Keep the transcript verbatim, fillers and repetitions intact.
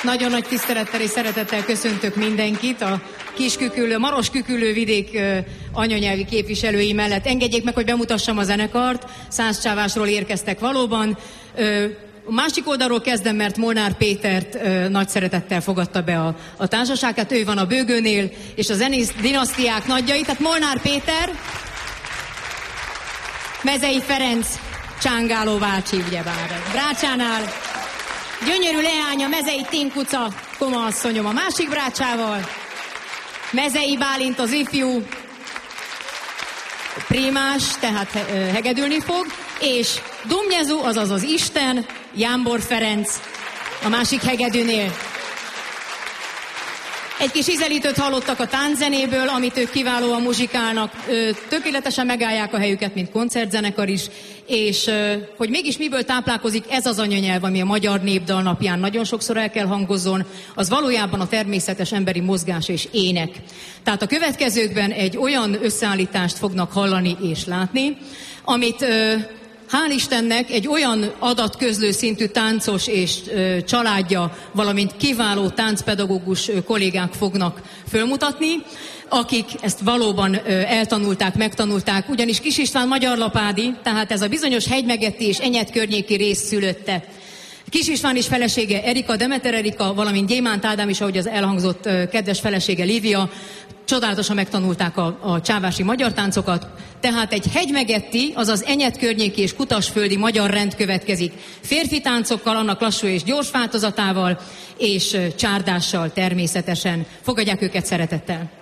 Nagyon nagy tisztelettel és szeretettel köszöntök mindenkit a Kisküküllő, Marosküküllő vidék ö, anyanyelvi képviselői mellett. Engedjék meg, hogy bemutassam a zenekart. Százcsávásról érkeztek valóban. Ö, a másik oldalról kezdem, mert Molnár Pétert ö, nagy szeretettel fogadta be a, a társaság. Hát ő van a bőgőnél, és a zenész dinasztiák nagyjai. Tehát Molnár Péter, Mezei Ferenc, Csángáló bácsi, ugyebár. Brácsánál gyönyörű leánya, Mezei Tinkuca, Koma asszonyom a másik brácsával, Mezei Bálint az ifjú, primás, tehát hegedülni fog, és Dumnyezu, azaz az Isten, Jámbor Ferenc a másik hegedűnél. Egy kis ízelítőt hallottak a tánczenéből, amit ők kiválóan muzsikálnak, tökéletesen megállják a helyüket, mint koncertzenekar is, és hogy mégis miből táplálkozik ez az anyanyelv, ami a Magyar Népdal napján nagyon sokszor el kell hangozzon, az valójában a természetes emberi mozgás és ének. Tehát a következőkben egy olyan összeállítást fognak hallani és látni, amit hál' Istennek egy olyan adatközlő szintű táncos és ö, családja, valamint kiváló táncpedagógus ö, kollégák fognak fölmutatni, akik ezt valóban ö, eltanulták, megtanulták, ugyanis Kis István magyarlapádi, tehát ez a bizonyos Hegymegetti és Enyed környéki rész szülötte. Kis István és felesége Erika, Demeter Erika, valamint Gyémánt Ádám is, ahogy az elhangzott ö, kedves felesége Lívia, csodálatosan megtanulták a, a csávási magyar táncokat, tehát egy hegymegetti, azaz Enyed környéki és kutasföldi magyar rend következik. Férfi táncokkal, annak lassú és gyors változatával, és csárdással természetesen. Fogadják őket szeretettel!